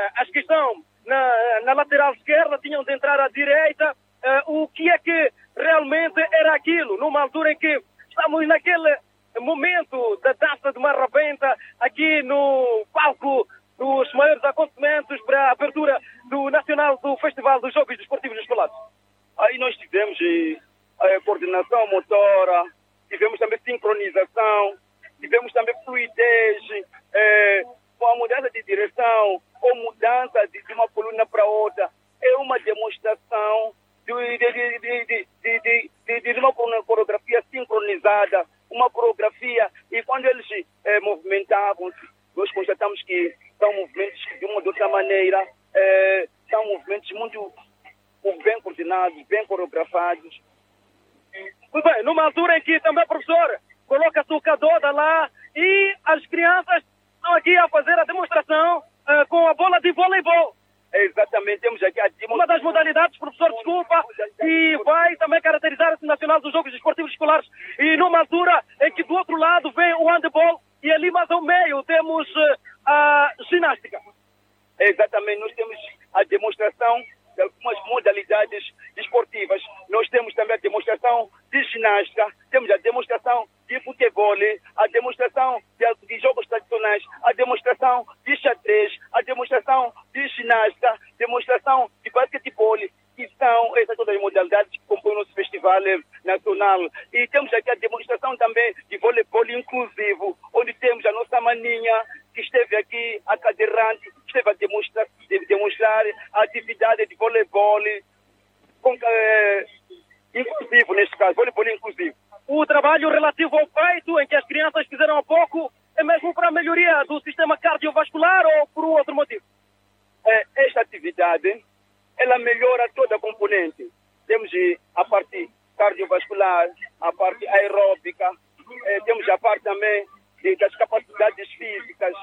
as que estão na lateral esquerda tinham de entrar à direita. O que é que realmente era aquilo? Numa altura em que estamos naquele momento da dança de Marrabenta, aqui no palco dos maiores acontecimentos para a abertura do Nacional do Festival dos Jogos Desportivos Escolares. Aí nós tivemos coordenação motora, tivemos também sincronização, tivemos também fluidez, com a mudança de direção, com mudança de uma coluna para outra. É uma demonstração de uma coreografia sincronizada, uma coreografia, e quando eles movimentavam-se, nós constatamos que são movimentos de uma ou de outra maneira, são movimentos muito bem coordenados, bem coreografados. Muito bem, numa altura em que também, professor, coloca a sucadora lá e as crianças estão aqui a fazer a demonstração com a bola de voleibol. Exatamente, temos aqui uma das modalidades, professor, desculpa, e vai também caracterizar esse Nacional dos Jogos Desportivos Escolares. E numa altura em que do outro lado vem o handebol e ali mais ao meio temos a ginástica. Exatamente, nós temos a demonstração de algumas modalidades desportivas. Nós temos também a demonstração de ginástica, temos a demonstração de futebol, a demonstração de jogos tradicionais, a demonstração de xadrez, a demonstração de ginástica, demonstração de basquetebol, que são essas todas as modalidades que compõem o nosso festival nacional. E temos aqui a demonstração também de voleibol inclusivo, onde temos a nossa maninha, que esteve aqui, a cadeirante, que esteve a demonstrar a atividade de voleibol inclusivo, neste caso, voleibol inclusivo. O trabalho relativo ao peito, em que as crianças fizeram há pouco, é mesmo para a melhoria do sistema cardiovascular ou por outro motivo? Esta atividade, ela melhora toda a componente. Temos a parte cardiovascular, a parte aeróbica, temos a parte também das capacidades físicas,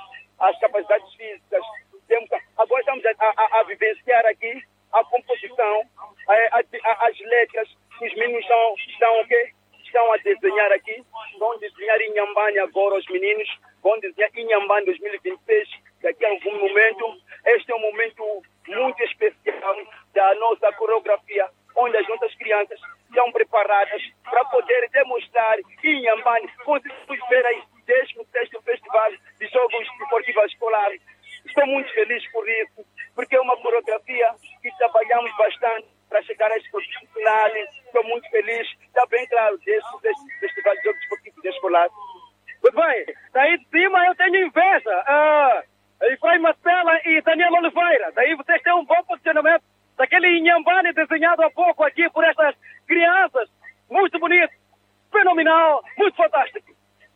agora estamos a vivenciar aqui a composição, as letras que os meninos estão a desenhar aqui, vão desenhar Inhambane agora os meninos, vão desenhar Inhambane 2026, daqui a algum momento. Este é um momento muito especial da nossa coreografia, onde as nossas crianças estão preparadas para poder demonstrar Inhambane. Conseguimos ver aí 16º Festival de Jogos Desportivos Escolares. Estou muito feliz por isso, porque é uma coreografia que trabalhamos bastante para chegar a este final. Estou muito feliz, está bem claro, deste Festival de Jogos Desportivos Escolares. Muito bem, daí de cima eu tenho inveja. Efraim Mastella e Daniel Oliveira, daí vocês têm um bom posicionamento daquele Inhambane desenhado há pouco aqui por estas crianças. Muito bonito, fenomenal, muito fantástico.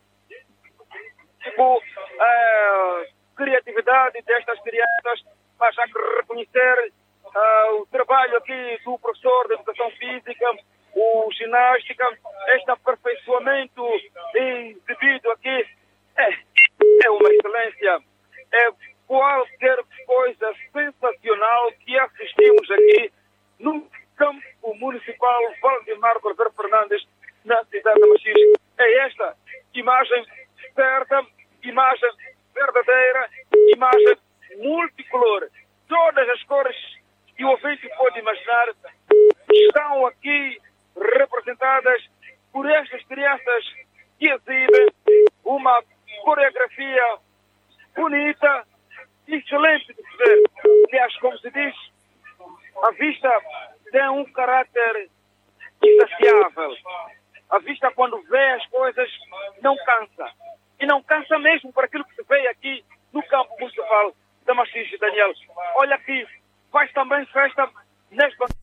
Criatividade destas crianças, mas há que reconhecer o trabalho aqui do professor de Educação Física, o ginástica, este aperfeiçoamento exibido aqui é uma excelência, é qualquer coisa sensacional que assistimos aqui no campo municipal Valdemar Cordeiro Fernandes, na cidade de Machixe. É esta imagem certa, imagem verdadeira, imagem multicolor. Todas as cores que o ouvinte pode imaginar estão aqui representadas por estas crianças que exibem uma coreografia bonita, excelente de se ver. Aliás, como se diz, a vista tem um caráter insaciável. A vista, quando vê as coisas, não cansa. E não cansa mesmo por aquilo que se vê aqui no campo municipal da Machixe, Daniel. Olha aqui, faz também festa nas bancadas.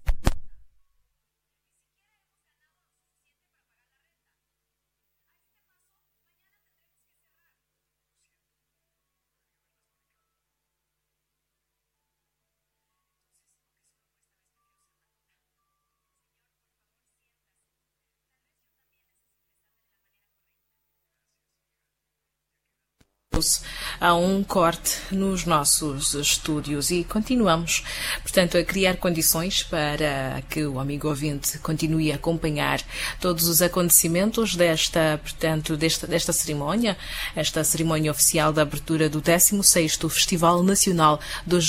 Há um corte nos nossos estúdios e continuamos, portanto, a criar condições para que o amigo ouvinte continue a acompanhar todos os acontecimentos desta cerimónia, esta cerimónia oficial da abertura do 16º Festival Nacional dos